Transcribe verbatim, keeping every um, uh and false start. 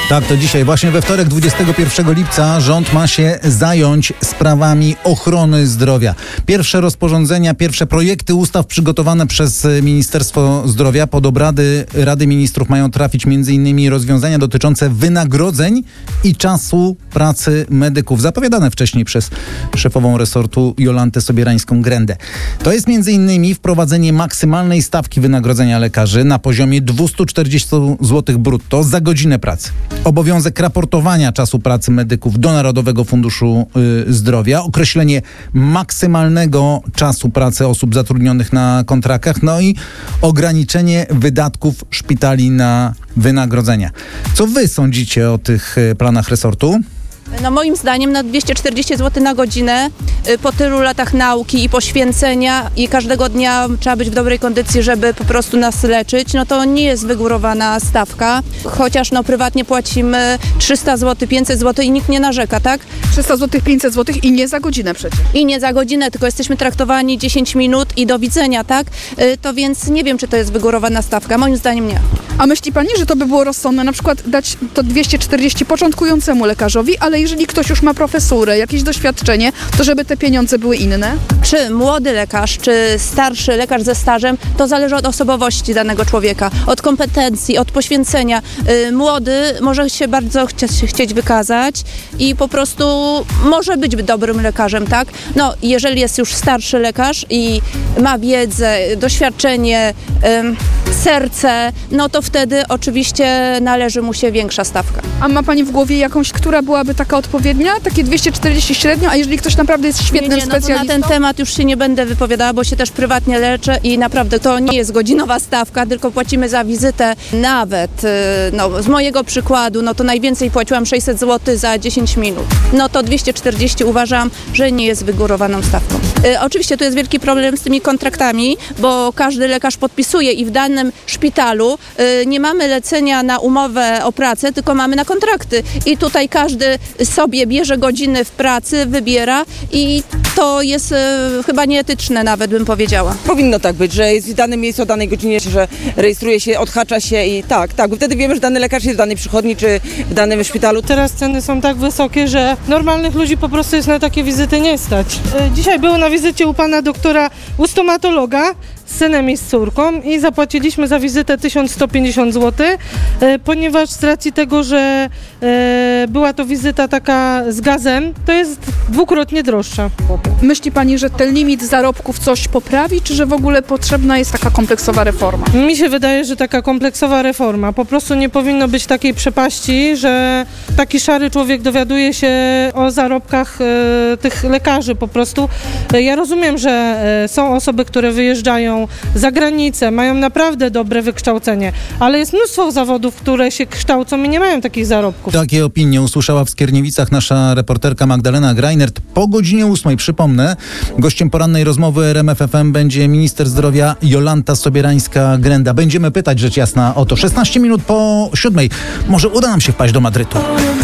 Tak, to dzisiaj, właśnie we wtorek, dwudziestego pierwszego lipca, rząd ma się zająć sprawami ochrony zdrowia. Pierwsze rozporządzenia, pierwsze projekty ustaw przygotowane przez Ministerstwo Zdrowia. Pod obrady Rady Ministrów mają trafić między innymi rozwiązania dotyczące wynagrodzeń i czasu pracy medyków, zapowiadane wcześniej przez szefową resortu Jolantę Sobierańską-Grendę. To jest między innymi wprowadzenie maksymalnej stawki wynagrodzenia lekarzy na poziomie dwieście czterdzieści złotych brutto za godzinę pracy. Obowiązek raportowania czasu pracy medyków do Narodowego Funduszu y, Zdrowia, określenie maksymalnego czasu pracy osób zatrudnionych na kontraktach, no i ograniczenie wydatków szpitali na wynagrodzenia. Co wy sądzicie o tych y, planach resortu? No moim zdaniem na dwieście czterdzieści złotych na godzinę po tylu latach nauki i poświęcenia i każdego dnia trzeba być w dobrej kondycji, żeby po prostu nas leczyć, no to nie jest wygórowana stawka, chociaż no prywatnie płacimy trzysta złotych, pięćset złotych i nikt nie narzeka, tak? trzysta złotych, pięćset złotych i nie za godzinę przecież. I nie za godzinę, tylko jesteśmy traktowani dziesięć minut i do widzenia, tak? To więc nie wiem, czy to jest wygórowana stawka, moim zdaniem nie. A myśli pani, że to by było rozsądne, na przykład dać to dwieście czterdzieści początkującemu lekarzowi, ale jeżeli ktoś już ma profesurę, jakieś doświadczenie, to żeby te pieniądze były inne? Czy młody lekarz, czy starszy lekarz ze stażem, to zależy od osobowości danego człowieka, od kompetencji, od poświęcenia. Młody może się bardzo chcia, chcieć wykazać i po prostu może być dobrym lekarzem, tak? No, jeżeli jest już starszy lekarz i ma wiedzę, doświadczenie, ym, serce, no to wtedy oczywiście należy mu się większa stawka. A ma pani w głowie jakąś, która byłaby taka odpowiednia? Takie dwieście czterdzieści średnio, a jeżeli ktoś naprawdę jest świetnym nie, nie, no specjalistą? Na ten temat już się nie będę wypowiadała, bo się też prywatnie leczę i naprawdę to nie jest godzinowa stawka, tylko płacimy za wizytę nawet, no z mojego przykładu, no to najwięcej płaciłam sześćset złotych za dziesięć minut. No to dwieście czterdzieści uważam, że nie jest wygórowaną stawką. Y, oczywiście tu jest wielki problem z tymi kontraktami, bo każdy lekarz podpisuje i w danym szpitalu y, nie mamy lecenia na umowę o pracę, tylko mamy na kontrakty i tutaj każdy sobie bierze godziny w pracy, wybiera i to jest y, chyba nieetyczne nawet, bym powiedziała. Powinno tak być, że jest w danym miejscu o danej godzinie, że rejestruje się, odhacza się i tak, tak, bo wtedy wiemy, że dany lekarz jest w danej przychodni czy w danym szpitalu. Teraz ceny są tak wysokie, że normalnych ludzi po prostu jest na takie wizyty nie stać. Dzisiaj był na wizycie u pana doktora, u stomatologa z synem i z córką i zapłaciliśmy za wizytę tysiąc sto pięćdziesiąt złotych, ponieważ z racji tego, że była to wizyta taka z gazem, to jest dwukrotnie droższa. Myśli pani, że ten limit zarobków coś poprawi, czy że w ogóle potrzebna jest taka kompleksowa reforma? Mi się wydaje, że taka kompleksowa reforma. Po prostu nie powinno być takiej przepaści, że taki szary człowiek dowiaduje się o zarobkach e, tych lekarzy po prostu. E, ja rozumiem, że e, są osoby, które wyjeżdżają za granicę, mają naprawdę dobre wykształcenie, ale jest mnóstwo zawodów, które się kształcą i nie mają takich zarobków. Takie opinie usłyszała w Skierniewicach nasza reporterka Magdalena Greinert. Po godzinie ósmej, przypomnę, gościem porannej rozmowy R M F F M będzie minister zdrowia Jolanta Sobierańska-Grenda. Będziemy pytać rzecz jasna o to. szesnaście minut po siódmej. Może uda nam się wpaść do Madrytu.